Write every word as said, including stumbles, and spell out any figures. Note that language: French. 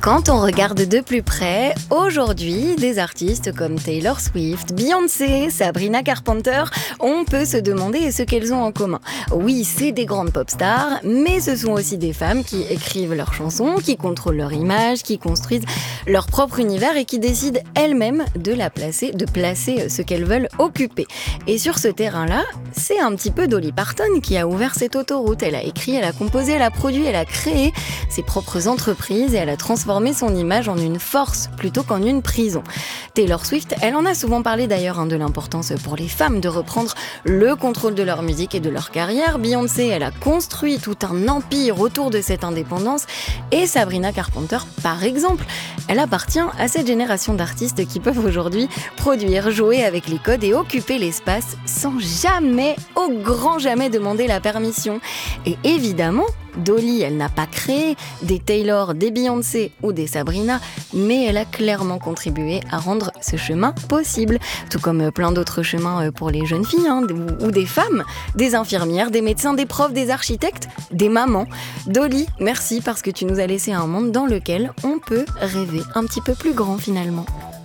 Quand on regarde de plus près, aujourd'hui, des artistes comme Taylor Swift, Beyoncé, Sabrina Carpenter, on peut se demander ce qu'elles ont en commun. Oui, c'est des grandes pop stars, mais ce sont aussi des femmes qui écrivent leurs chansons, qui contrôlent leur image, qui construisent leur propre univers et qui décident elles-mêmes de la placer, de placer ce qu'elles veulent occuper. Et sur ce terrain-là, c'est un petit peu Dolly Parton qui a ouvert cette autoroute. Elle a écrit, elle a composé, elle a produit, elle a créé ses propres entreprises et elle a transformé son image en une force plutôt qu'en une prison. Taylor Swift, elle en a souvent parlé d'ailleurs hein, de l'importance pour les femmes de reprendre le contrôle de leur musique et de leur carrière. Beyoncé, elle a construit tout un empire autour de cette indépendance. Et Sabrina Carpenter, par exemple, elle appartient à cette génération d'artistes qui peuvent aujourd'hui produire, jouer avec les codes et occuper l'espace sans jamais, au grand jamais, demander la permission. Et évidemment, Dolly, elle n'a pas créé des Taylor, des Beyoncé ou des Sabrina, mais elle a clairement contribué à rendre ce chemin possible. Tout comme plein d'autres chemins pour les jeunes filles hein, ou des femmes, des infirmières, des médecins, des profs, des architectes, des mamans. Dolly, merci parce que tu nous as laissé un monde dans lequel on peut rêver un petit peu plus grand finalement.